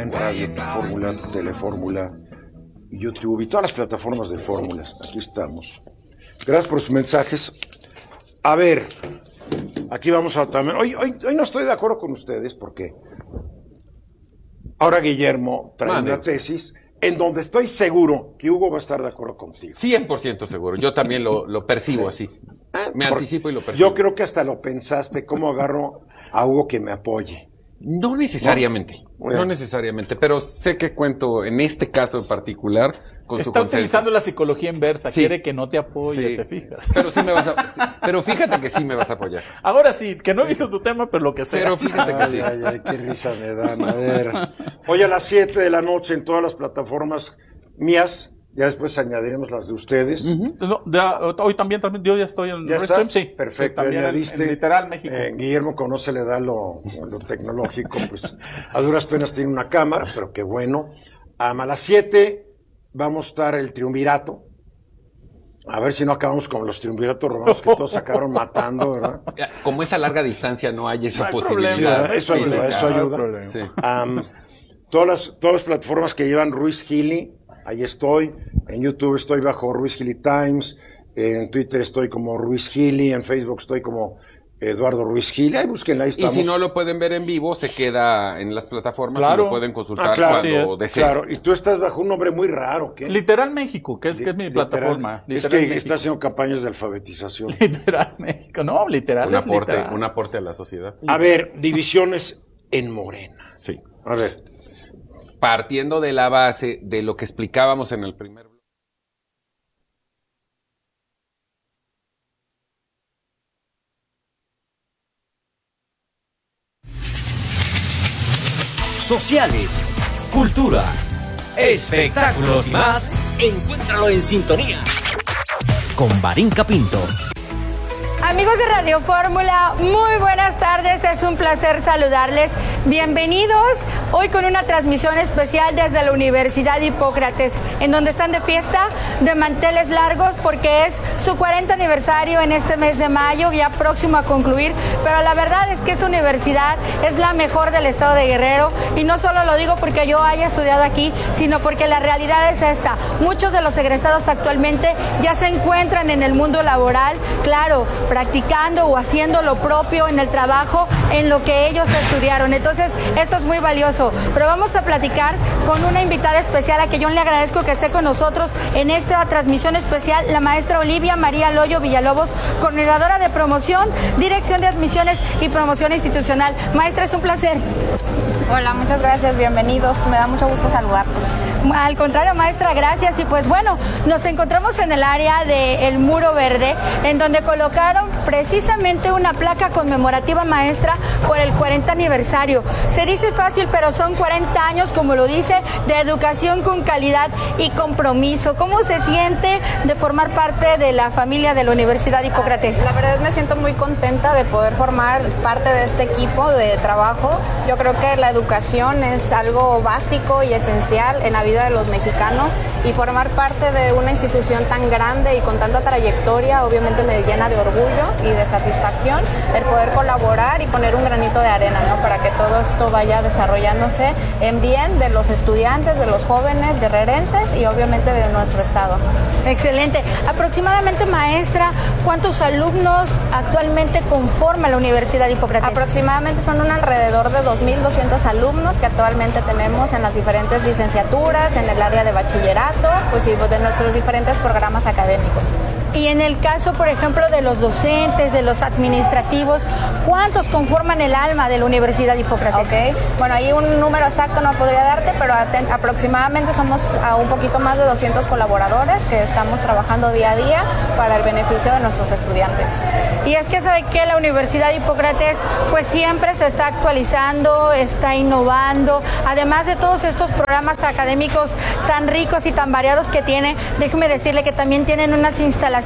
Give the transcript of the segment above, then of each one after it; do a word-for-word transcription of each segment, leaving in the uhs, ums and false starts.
en radio, Fórmula, Telefórmula, YouTube y todas las plataformas de fórmulas. Aquí estamos. Gracias por sus mensajes. A ver, aquí vamos a también. Hoy, hoy, hoy no estoy de acuerdo con ustedes porque ahora Guillermo trae Mande. una tesis en donde estoy seguro que Hugo va a estar de acuerdo contigo. cien por ciento seguro. Yo también lo, lo percibo así. Me por, anticipo y lo percibo. Yo creo que hasta lo pensaste. ¿Cómo agarro a Hugo que me apoye? No necesariamente, no, no necesariamente, pero sé que cuento en este caso en particular con Está su consenso. Está utilizando la psicología inversa, sí. Quiere que no te apoye, sí. te fijas. Pero sí me vas a, pero fíjate que sí me vas a apoyar. Ahora sí, que no he visto tu tema, pero lo que sea. Pero fíjate ay, que sí. Ay, ay, qué risa me dan, a ver. Hoy a las siete de la noche en todas las plataformas mías. Ya después añadiremos las de ustedes. Uh-huh. No, ya, hoy también, también, yo ya estoy en ¿Ya Restream, estás? sí. Perfecto, también añadiste. En, en Literal México. Eh, Guillermo, como no se le da lo, lo tecnológico, pues a duras penas tiene una cámara, pero qué bueno. Um, a las siete vamos a estar el triunvirato. A ver si no acabamos con los triunviratos romanos que todos acabaron matando, ¿verdad? Como es a larga distancia, no hay esa no hay posibilidad. Problema, eso ayuda, sí, eso ayuda. Sí. Um, todas, las, todas las plataformas que llevan Ruiz Gili, ahí estoy. En YouTube estoy bajo Ruiz Gili Times. En Twitter estoy como Ruiz Gili. En Facebook estoy como Eduardo Ruiz Gili. Ahí búsquenla, ahí estamos. Y si no lo pueden ver en vivo, se queda en las plataformas claro. y lo pueden consultar ah, claro, cuando sí deseen. Claro, y tú estás bajo un nombre muy raro, ¿qué? Literal México, que es, que es mi literal, plataforma. Es literal que México. está haciendo campañas de alfabetización. Literal México, no, literal. Un aporte, literal. un aporte a la sociedad. A ver, divisiones en Morena. Sí. A ver. Partiendo de la base de lo que explicábamos en el primer bloque. Sociales, cultura, espectáculos y más, encuéntralo en sintonía con Varinka Pinto. Amigos de Radio Fórmula, muy buenas tardes, es un placer saludarles. Bienvenidos hoy con una transmisión especial desde la Universidad Hipócrates, en donde están de fiesta, de manteles largos, porque es su cuarenta aniversario en este mes de mayo, ya próximo a concluir, pero la verdad es que esta universidad es la mejor del estado de Guerrero, y no solo lo digo porque yo haya estudiado aquí, sino porque la realidad es esta. Muchos de los egresados actualmente ya se encuentran en el mundo laboral, claro, practicando o haciendo lo propio en el trabajo en lo que ellos estudiaron. Entonces, eso es muy valioso. Pero vamos a platicar con una invitada especial a que yo le agradezco que esté con nosotros en esta transmisión especial, la maestra Olivia María Loyo Villalobos, coordinadora de promoción, dirección de admisiones y promoción institucional. Maestra, es un placer. Hola, muchas gracias, bienvenidos, me da mucho gusto saludarlos. Al contrario, maestra, gracias. Y pues bueno, nos encontramos en el área del Muro Verde, en donde colocaron precisamente una placa conmemorativa, maestra, por el cuarenta aniversario. Se dice fácil, pero son cuarenta años, como lo dice, de educación con calidad y compromiso. ¿Cómo se siente de formar parte de la familia de la Universidad Hipócrates? La verdad me siento muy contenta de poder formar parte de este equipo de trabajo. Yo creo que la educación es algo básico y esencial en la vida de los mexicanos, y formar parte de una institución tan grande y con tanta trayectoria obviamente me llena de orgullo y de satisfacción el poder colaborar y poner un granito de arena, ¿no?, para que todo esto vaya desarrollándose en bien de los estudiantes, de los jóvenes guerrerenses y obviamente de nuestro estado. Excelente. Aproximadamente, maestra, ¿cuántos alumnos actualmente conforma la Universidad Hipócrates? Aproximadamente son un alrededor de dos mil doscientos alumnos que actualmente tenemos en las diferentes licenciaturas, en el área de bachillerato, pues y de nuestros diferentes programas académicos. Y en el caso, por ejemplo, de los docentes, de los administrativos, ¿cuántos conforman el alma de la Universidad Hipócrates? Ok, bueno, ahí un número exacto no podría darte, pero aproximadamente somos a un poquito más de doscientos colaboradores que estamos trabajando día a día para el beneficio de nuestros estudiantes. Y es que sabe que la Universidad Hipócrates pues siempre se está actualizando, está innovando, además de todos estos programas académicos tan ricos y tan variados que tiene. Déjeme decirle que también tienen unas instalaciones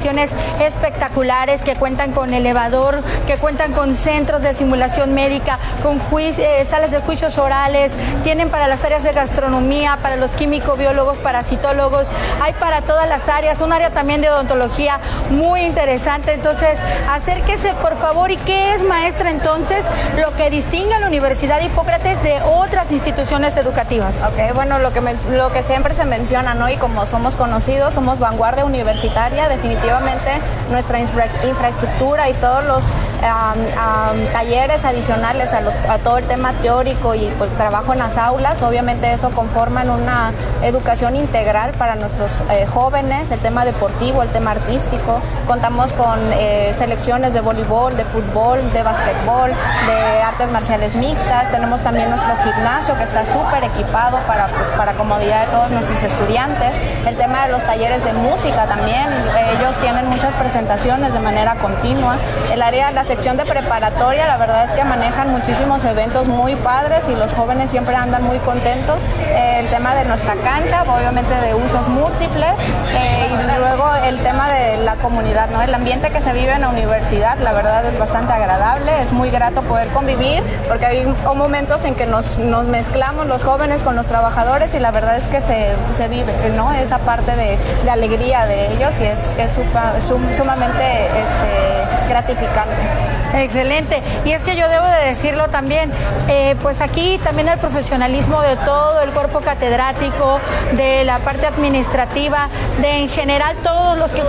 instalaciones espectaculares que cuentan con elevador, que cuentan con centros de simulación médica, con eh, salas de juicios orales, tienen para las áreas de gastronomía, para los químico-biólogos, parasitólogos, hay para todas las áreas, un área también de odontología muy interesante. Entonces, acérquese por favor. ¿Y qué es, maestra, entonces lo que distingue a la Universidad Hipócrates de otras instituciones educativas? Ok, bueno, lo que, me, lo que siempre se menciona, ¿no? Y como somos conocidos, somos vanguardia universitaria, definitivamente nuestra infra, infraestructura y todos los um, um, talleres adicionales a, lo, a todo el tema teórico y pues trabajo en las aulas, obviamente eso conforma en una educación integral para nuestros eh, jóvenes, el tema deportivo, el tema artístico. Contamos con eh, selecciones de voleibol, de fútbol, de básquetbol, de artes marciales mixtas. Tenemos también nuestro gimnasio que está súper equipado para, pues, para comodidad de todos nuestros estudiantes. El tema de los talleres de música también, ellos tienen muchas presentaciones de manera continua. El área, la sección de preparatoria, la verdad es que manejan muchísimos eventos muy padres y los jóvenes siempre andan muy contentos. Eh, el tema de nuestra cancha, obviamente de usos múltiples, eh, y luego el tema de la comunidad, ¿no? El ambiente que se vive en la universidad, la verdad es bastante agradable, es muy grato poder convivir, porque hay momentos en que nos, nos mezclamos los jóvenes con los trabajadores y la verdad es que se, se vive, ¿no? Esa parte de, de alegría de ellos y es, es supa, sum, sumamente este, gratificante. Excelente. Y es que yo debo de decirlo también, eh, pues aquí también el profesionalismo de todo el cuerpo catedrático, de la parte administrativa, de en general todos los que